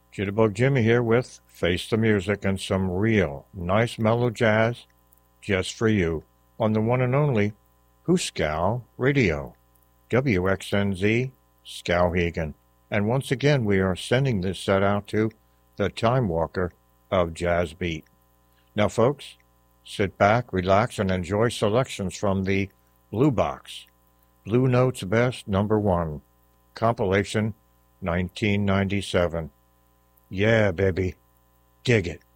Jitterbug Jimmy here with Face the Music and some real nice mellow jazz just for you on the one and only Hooskow Radio, WXNZ Skowhegan. And once again, we are sending this set out to the Time Walker of Jazz Beat. Now, folks, sit back, relax, and enjoy selections from the Blue Box, Blue Notes Best #1, compilation 1997. Yeah, baby. Dig it.